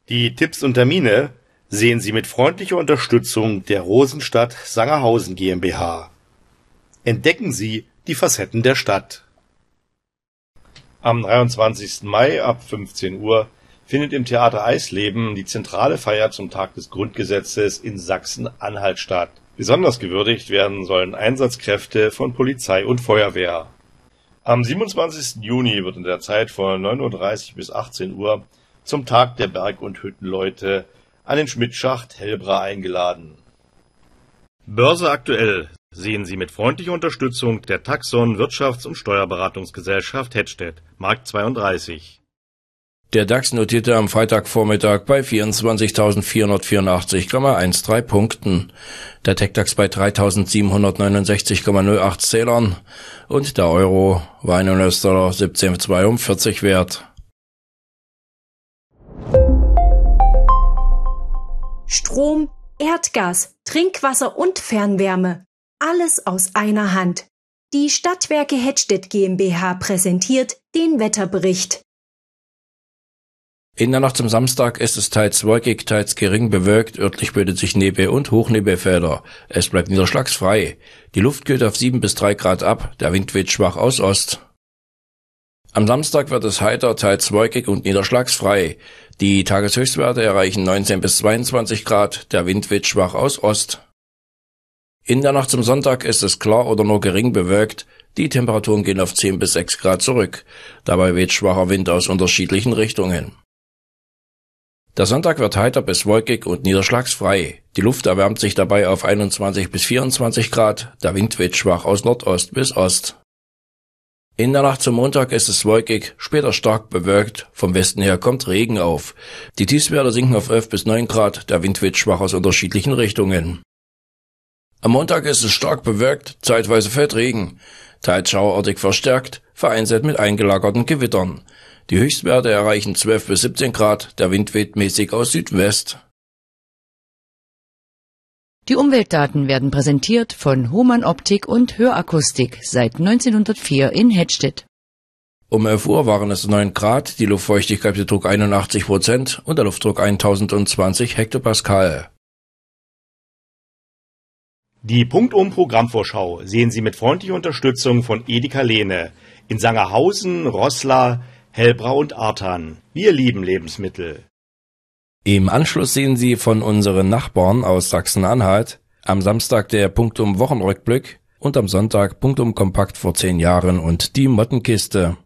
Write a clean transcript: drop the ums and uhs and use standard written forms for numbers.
Die Tipps und Termine sehen Sie mit freundlicher Unterstützung der Rosenstadt Sangerhausen GmbH. Entdecken Sie die Facetten der Stadt. Am 23. Mai ab 15 Uhr findet im Theater Eisleben die zentrale Feier zum Tag des Grundgesetzes in Sachsen-Anhalt statt. Besonders gewürdigt werden sollen Einsatzkräfte von Polizei und Feuerwehr. Am 27. Juni wird in der Zeit von 9:30 Uhr bis 18 Uhr zum Tag der Berg- und Hüttenleute an den Schmidtschacht Hellbra eingeladen. Börse aktuell sehen Sie mit freundlicher Unterstützung der Taxon Wirtschafts- und Steuerberatungsgesellschaft Hettstedt, Markt 32. Der DAX notierte am Freitagvormittag bei 24.484,13 Punkten, der TecDAX bei 3.769,08 Zählern und der Euro war ein US-Dollar 17,42 wert. Strom, Erdgas, Trinkwasser und Fernwärme. Alles aus einer Hand. Die Stadtwerke Hettstedt GmbH präsentiert den Wetterbericht. In der Nacht zum Samstag ist es teils wolkig, teils gering bewölkt, örtlich bildet sich Nebel- und Hochnebelfelder. Es bleibt niederschlagsfrei. Die Luft kühlt auf 7 bis 3 Grad ab, der Wind weht schwach aus Ost. Am Samstag wird es heiter, teils wolkig und niederschlagsfrei. Die Tageshöchstwerte erreichen 19 bis 22 Grad, der Wind weht schwach aus Ost. In der Nacht zum Sonntag ist es klar oder nur gering bewölkt. Die Temperaturen gehen auf 10 bis 6 Grad zurück. Dabei weht schwacher Wind aus unterschiedlichen Richtungen. Der Sonntag wird heiter bis wolkig und niederschlagsfrei. Die Luft erwärmt sich dabei auf 21 bis 24 Grad, der Wind weht schwach aus Nordost bis Ost. In der Nacht zum Montag ist es wolkig, später stark bewölkt, vom Westen her kommt Regen auf. Die Tiefstwerte sinken auf 11 bis 9 Grad, der Wind weht schwach aus unterschiedlichen Richtungen. Am Montag ist es stark bewölkt, zeitweise fällt Regen, teils schauerartig verstärkt, vereinzelt mit eingelagerten Gewittern. Die Höchstwerte erreichen 12 bis 17 Grad, der Wind weht mäßig aus Südwest. Die Umweltdaten werden präsentiert von Hohmann Optik und Hörakustik seit 1904 in Hettstedt. Um 11 Uhr waren es 9 Grad, die Luftfeuchtigkeit betrug 81% und der Luftdruck 1020 Hektopascal. Die Punktum-Programmvorschau sehen Sie mit freundlicher Unterstützung von Edeka Lehne in Sangerhausen, Roßla, Hellbra und Artan. Wir lieben Lebensmittel. Im Anschluss sehen Sie von unseren Nachbarn aus Sachsen-Anhalt am Samstag der Punktum Wochenrückblick und am Sonntag Punktum Kompakt vor 10 Jahren und die Mottenkiste.